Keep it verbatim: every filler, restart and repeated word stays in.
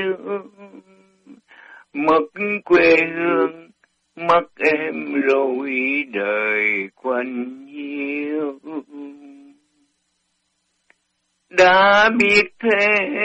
mất quê hương, mất em rồi đời quanh hiu. Đã biết thế